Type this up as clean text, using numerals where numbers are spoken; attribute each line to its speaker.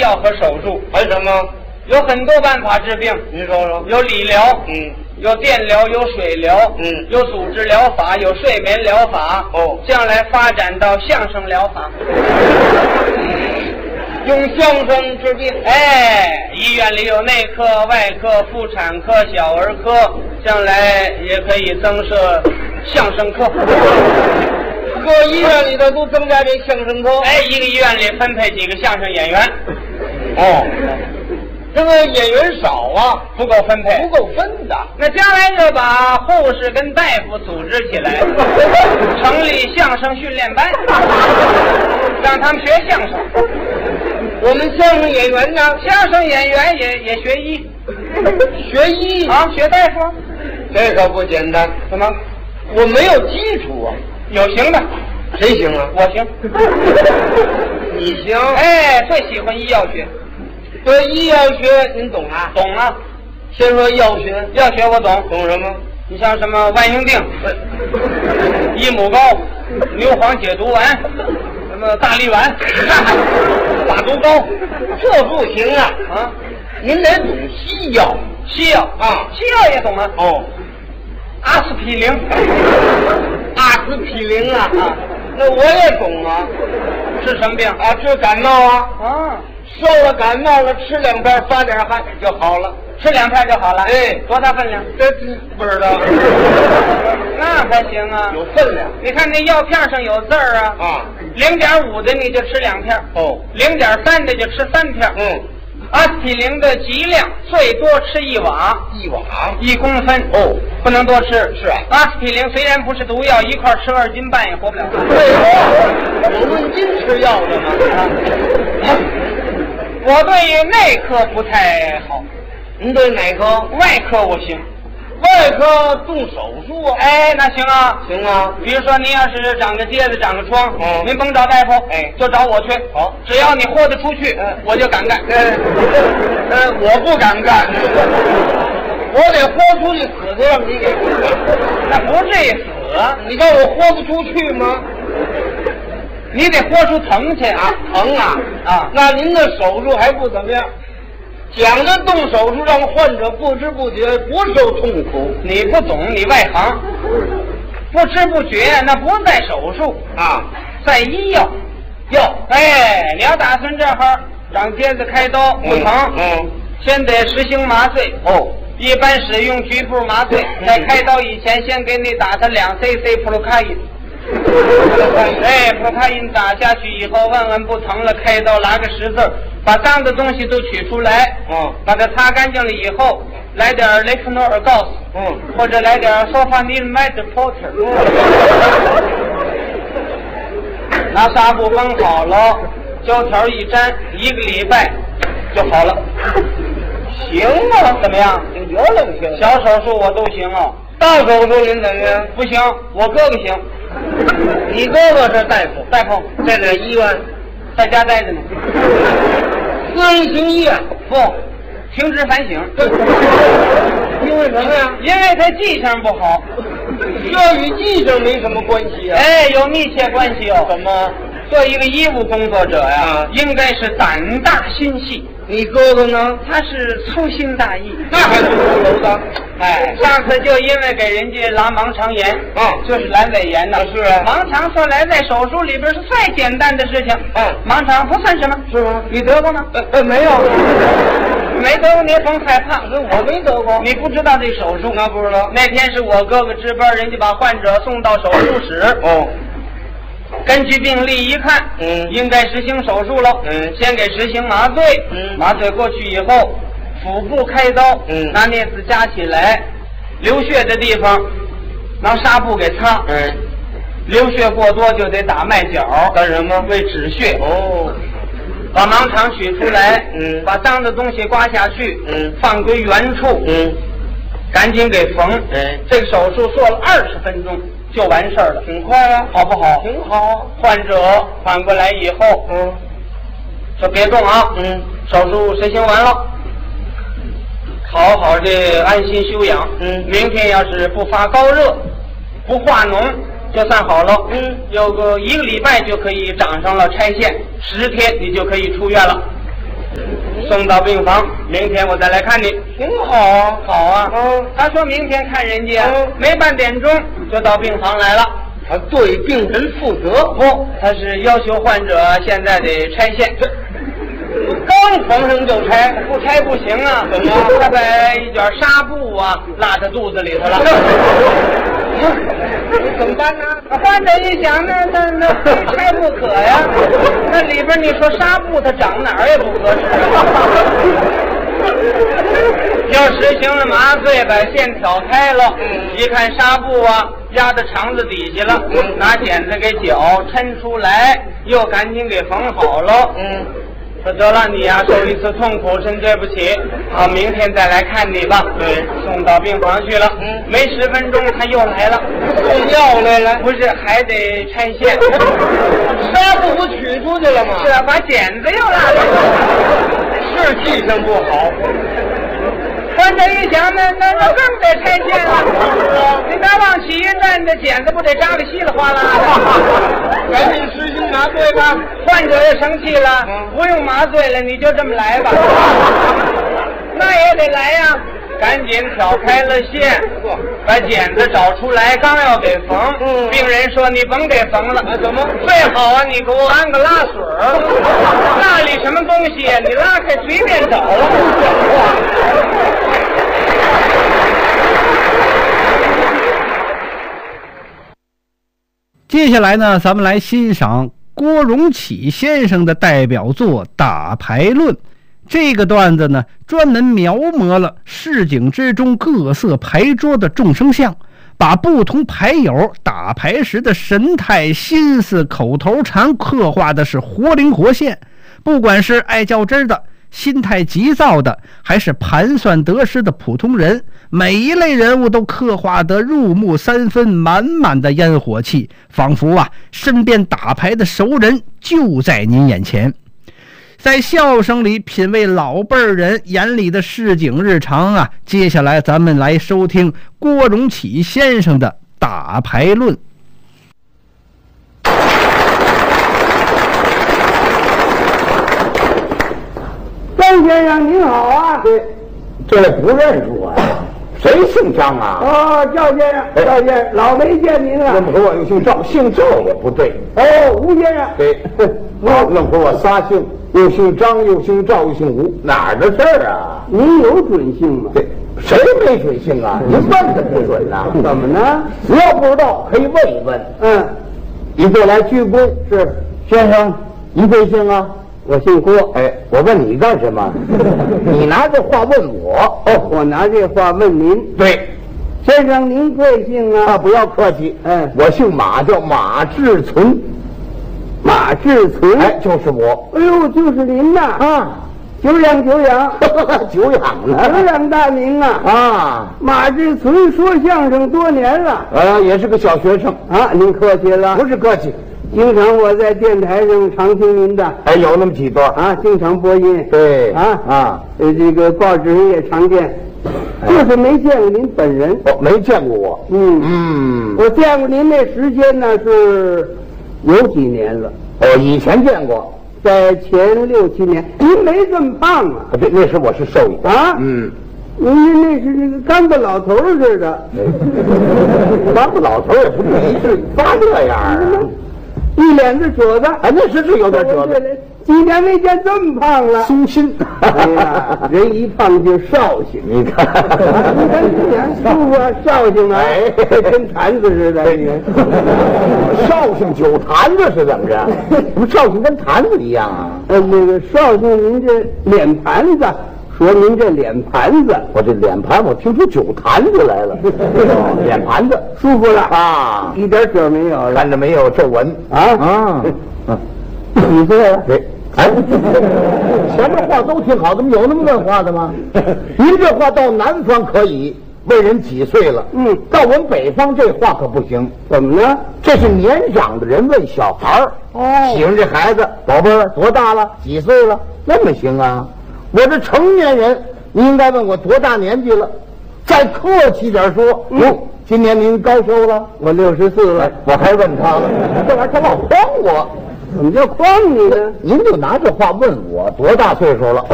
Speaker 1: 药和手术。
Speaker 2: 还什么？
Speaker 1: 有很多办法治病。
Speaker 2: 你说说。
Speaker 1: 有理疗，有电疗，有水疗，有组织疗法，有睡眠疗法。
Speaker 2: 哦，
Speaker 1: 将来发展到相声疗法。
Speaker 2: 用相声治病。
Speaker 1: 哎，医院里有内科、外科、妇产科、小儿科，将来也可以增设相声科。
Speaker 2: 各医院里头都增加这相声科。
Speaker 1: 哎，一个医院里分配几个相声演员。
Speaker 2: 哦，这个演员少啊，
Speaker 1: 不够分配，
Speaker 2: 不够分的。
Speaker 1: 那将来就把护士跟大夫组织起来，成立相声训练班，让他们学相声。
Speaker 2: 我们相声演员呢？
Speaker 1: 相声演员也学医，
Speaker 2: 学医
Speaker 1: 啊，学大夫。
Speaker 2: 这可不简单。
Speaker 1: 怎么？
Speaker 2: 我没有基础啊。
Speaker 1: 有行的。
Speaker 2: 谁行啊？
Speaker 1: 我行。
Speaker 2: 你行？
Speaker 1: 哎，最喜欢医药学。
Speaker 2: 对，医药学您懂啊？
Speaker 1: 懂啊。
Speaker 2: 先说药学。
Speaker 1: 药学我懂。
Speaker 2: 懂什么？
Speaker 1: 你像什么万应锭、益母膏、牛黄解毒丸，什么大力丸、大毒膏，
Speaker 2: 这不行啊！
Speaker 1: 啊，
Speaker 2: 您得懂西药。
Speaker 1: 西药啊，西药也懂啊。
Speaker 2: 哦，
Speaker 1: 阿司匹林，
Speaker 2: 阿司匹林啊，那我也懂啊。
Speaker 1: 治什么病
Speaker 2: 啊？治感冒啊。
Speaker 1: 啊，
Speaker 2: 受了感冒了，吃2片发点汗就好了。
Speaker 1: 吃2片就好了。
Speaker 2: 哎，
Speaker 1: 多大分量？
Speaker 2: 这不知道。
Speaker 1: 那还行啊，
Speaker 2: 有分量。
Speaker 1: 你看那药片上有字儿啊。
Speaker 2: 啊
Speaker 1: ，0.5的你就吃2片。
Speaker 2: 哦
Speaker 1: ，0.3的就吃3片。阿司匹林的剂量最多吃1瓦
Speaker 2: ，1瓦
Speaker 1: 1公分。
Speaker 2: 哦，
Speaker 1: 不能多吃。
Speaker 2: 是啊，
Speaker 1: 阿司匹林虽然不是毒药，一块吃2斤半也活不了。
Speaker 2: 有论斤吃药的吗？
Speaker 1: 我对内科不太好。
Speaker 2: 您对哪科？
Speaker 1: 外科我行。
Speaker 2: 外科动手术啊？
Speaker 1: 哎，那行啊。
Speaker 2: 行啊。
Speaker 1: 比如说您要是长个疖子、长个疮，您甭找大夫，
Speaker 2: 哎，
Speaker 1: 就找我去。
Speaker 2: 好，
Speaker 1: 只要你豁得出去，我就敢干。
Speaker 2: 我不敢干，我得豁出去死去让你给。
Speaker 1: 那不至于死，
Speaker 2: 你让我豁不出去吗？
Speaker 1: 你得豁出疼去啊！
Speaker 2: 疼啊！
Speaker 1: 啊，
Speaker 2: 那您的手术还不怎么样，讲着动手术让患者不知不觉不受痛苦。
Speaker 1: 你不懂，你外行。不知不觉那不在手术
Speaker 2: 啊，
Speaker 1: 在医药。哎，你要打算这会长疖子开刀不疼，先得实行麻醉。
Speaker 2: 哦，
Speaker 1: 一般使用局部麻醉，在开刀以前先给你打他2 cc 普鲁卡因。哎，普鲁卡因打下去以后，问问不疼了，开刀拉个10字，把脏的东西都取出来，把它擦干净了以后，来点雷克诺尔告诉，或者来点索法尼麦德波特，拿纱布绷好了，胶条一粘，1个礼拜就好了。
Speaker 2: 行啊，
Speaker 1: 怎么样？
Speaker 2: 挺有冷性。
Speaker 1: 小手术我都行啊，
Speaker 2: 大手术您怎么样？
Speaker 1: 不行，我哥哥行。
Speaker 2: 你哥哥是大夫，
Speaker 1: 大夫
Speaker 2: 在哪医院？
Speaker 1: 在家待着呢。
Speaker 2: 私人行医啊？
Speaker 1: 不，停职反省。
Speaker 2: 因为什么呀？
Speaker 1: 因为他记性不好。
Speaker 2: 这与记性没什么关系啊。
Speaker 1: 哎，有密切关系哦。
Speaker 2: 怎么？
Speaker 1: 做一个医务工作者呀，应该是胆大心细。
Speaker 2: 你哥哥呢？
Speaker 1: 他是粗心大意。
Speaker 2: 那还不如楼的。
Speaker 1: 哎，上次就因为给人家拉盲肠炎，就是阑尾炎呢。
Speaker 2: 是啊。
Speaker 1: 盲肠说来在手术里边是最简单的事情。盲肠不算什么。
Speaker 2: 是吗？
Speaker 1: 你得过吗？
Speaker 2: 没有。
Speaker 1: 没得过你也甭害怕，
Speaker 2: 我没得过。
Speaker 1: 你不知道这手术？
Speaker 2: 那不知道。
Speaker 1: 那天是我哥哥值班，人家把患者送到手术室。根据病历一看，应该实行手术了。先给实行麻醉。麻醉过去以后，腹部开刀。拿镊子夹起来，流血的地方拿纱布给擦。流血过多就得打麦角。
Speaker 2: 干什么？
Speaker 1: 为止血。把盲肠取出来。把脏的东西刮下去。放归原处。赶紧给缝。这个手术做了20分钟就完事儿了，
Speaker 2: 挺快啊，
Speaker 1: 好不好？
Speaker 2: 挺好。
Speaker 1: 患者缓过来以后，说别动啊，手术实行完了，好好的安心休养。明天要是不发高热，不化脓，就算好了。有个1个礼拜就可以长上了拆线，10天你就可以出院了。 送到病房，明天我再来看你。
Speaker 2: 挺好啊，
Speaker 1: 好啊。他说明天看人家，没半点钟就到病房来了。
Speaker 2: 他对病人负责。
Speaker 1: 不，他是要求患者现在得拆线。
Speaker 2: 刚缝上就拆，
Speaker 1: 不拆不行啊！
Speaker 2: 怎么？
Speaker 1: 他把一卷纱布啊落他肚子里头了。
Speaker 2: 怎么办呢？
Speaker 1: 患者一想，那非拆不可呀。那里边你说纱布，它长哪儿也不合适啊。要实行了麻醉，把线挑开了，一看纱布啊压到肠子底下了，拿剪子给绞抻出来，又赶紧给缝好了。说得了，你呀受一次痛苦，真对不起。好，明天再来看你吧。对，送到病房去了。没10分钟他又来了，
Speaker 2: 送药来了。
Speaker 1: 不是还得拆线？
Speaker 2: 纱布不取出去了吗？
Speaker 1: 是啊，把剪子又落了。
Speaker 2: 是记性不好。
Speaker 1: 患者一想，那更得拆线了。你别往起一站，这剪子不得扎得稀里哗啦的？
Speaker 2: 赶紧实行麻醉吧。
Speaker 1: 患者也生气了，不用麻醉了，你就这么来吧。那也得来呀。赶紧挑开了线，把剪子找出来，刚要给缝。病人说：“你甭给缝了，
Speaker 2: 怎么？
Speaker 1: 最好啊，你给我安个拉水儿。那里什么东西呀？你拉开随便找。”
Speaker 3: 接下来呢，咱们来欣赏郭荣启先生的代表作《打牌论》。这个段子呢，专门描摹了市井之中各色牌桌的众生相，把不同牌友打牌时的神态、心思、口头禅刻画的是活灵活现。不管是爱较真的、心态急躁的，还是盘算得失的普通人，每一类人物都刻画得入木三分，满满的烟火气，仿佛身边打牌的熟人就在您眼前。在笑声里品味老辈人眼里的市井日常接下来咱们来收听郭荣启先生的《打牌论》。
Speaker 4: 张先生您好啊！
Speaker 5: 这不认识我呀？谁姓张啊？
Speaker 4: 哦，赵先生，赵先生，老没见您了。
Speaker 5: 愣和我又姓赵，姓赵也不对。
Speaker 4: 哦，吴先生。
Speaker 5: 对，愣和我仨姓，又姓张，又姓赵，又姓吴，哪儿的事儿啊？
Speaker 4: 您有准姓吗？
Speaker 5: 对，谁没准姓啊？您问的不准呐？
Speaker 4: 怎么呢？
Speaker 5: 你要不知道可以问一问。你过来鞠躬。
Speaker 4: 是，
Speaker 5: 先生，您贵姓啊？
Speaker 4: 我姓郭。
Speaker 5: 哎，我问你干什么？你拿这话问我。
Speaker 4: 哦，我拿这话问您。
Speaker 5: 对，
Speaker 4: 先生您贵姓啊？
Speaker 5: 不要客气。我姓马，叫马志存。
Speaker 4: 马志存？
Speaker 5: 哎，就是我。
Speaker 4: 哎呦，就是您呐！久仰久仰。
Speaker 5: 久仰了，
Speaker 4: 久仰大名啊！马志存说相声多年了。
Speaker 5: 也是个小学生
Speaker 4: 啊。您客气了。
Speaker 5: 不是客气。
Speaker 4: 经常我在电台上常听您的，
Speaker 5: 有那么几段
Speaker 4: 经常播音。
Speaker 5: 对
Speaker 4: 这个报纸上也常见，就是没见过您本人。
Speaker 5: 没见过我。
Speaker 4: 我见过您那时间呢是有几年了。
Speaker 5: 以前见过，
Speaker 4: 在前6、7年。您没这么胖啊？
Speaker 5: 对，那时我是瘦一点。
Speaker 4: 您那是那个刚个老头似的。
Speaker 5: 刚个老头也不至于发这样啊。
Speaker 4: 一脸子褶子，
Speaker 5: 那是有点褶子。
Speaker 4: 几年没见这么胖了，
Speaker 5: 松心。
Speaker 4: 哎呀，人一胖就绍兴。
Speaker 5: 你看，
Speaker 4: 你看，舒服啊，绍兴啊，跟坛子似的。
Speaker 5: 绍兴酒坛子是怎么着？不，绍兴跟坛子一样啊。
Speaker 4: 那个绍兴，您这脸盘子。说您这脸盘子，
Speaker 5: 我这脸盘，我听出酒坛子来了。脸盘子
Speaker 4: 舒服了一点褶没有了，
Speaker 5: 看着没有皱纹
Speaker 4: 几岁了？
Speaker 5: 对，前面话都挺好，怎么有那么问话的吗？您这话到南方可以，问人几岁了。到我们北方这话可不行。
Speaker 4: 怎么呢？
Speaker 5: 这是年长的人问小孩儿。喜欢这孩子，宝贝儿多大了？几岁了？那么行啊？我这成年人，您应该问我多大年纪了，再客气点说。今年您高寿了？
Speaker 4: 我64了。
Speaker 5: 我还问他了，这玩意儿他老诓我。
Speaker 4: 怎么叫诓你呢？
Speaker 5: 您就拿这话问我多大岁数了？